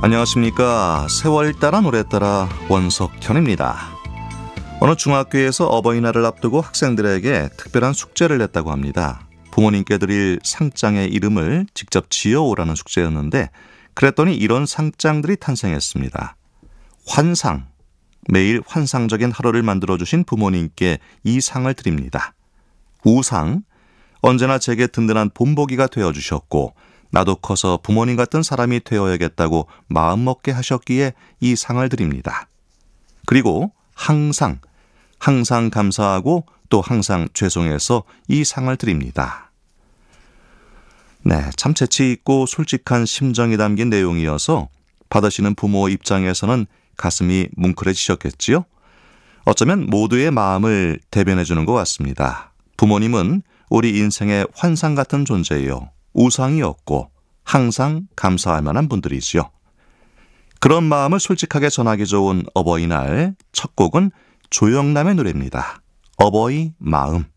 안녕하십니까. 세월 따라 노래 따라 원석현입니다. 어느 중학교에서 어버이날을 앞두고 학생들에게 특별한 숙제를 냈다고 합니다. 부모님께 드릴 상장의 이름을 직접 지어오라는 숙제였는데 그랬더니 이런 상장들이 탄생했습니다. 환상, 매일 환상적인 하루를 만들어주신 부모님께 이 상을 드립니다. 우상, 언제나 제게 든든한 본보기가 되어주셨고 나도 커서 부모님 같은 사람이 되어야겠다고 마음먹게 하셨기에 이 상을 드립니다. 그리고 항상 감사하고 또 항상 죄송해서 이 상을 드립니다. 네, 참 재치 있고 솔직한 심정이 담긴 내용이어서 받으시는 부모 입장에서는 가슴이 뭉클해지셨겠지요? 어쩌면 모두의 마음을 대변해 주는 것 같습니다. 부모님은 우리 인생의 환상 같은 존재요. 우상이었고 항상 감사할 만한 분들이지요. 그런 마음을 솔직하게 전하기 좋은 어버이날 첫 곡은 조영남의 노래입니다. 어버이 마음.